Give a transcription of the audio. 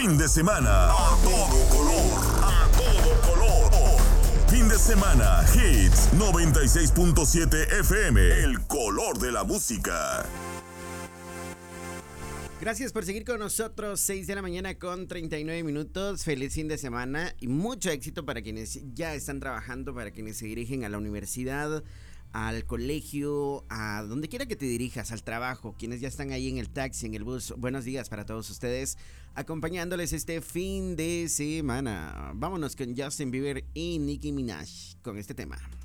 fin de semana. A todo color. A todo color. Fin de semana, Hits 96.7 FM. El color de la música. Gracias por seguir con nosotros, 6 de la mañana con 39 minutos, feliz fin de semana y mucho éxito para quienes ya están trabajando, para quienes se dirigen a la universidad, al colegio, a donde quiera que te dirijas, al trabajo, quienes ya están ahí en el taxi, en el bus. Buenos días para todos ustedes, acompañándoles este fin de semana. Vámonos con Justin Bieber y Nicki Minaj con este tema.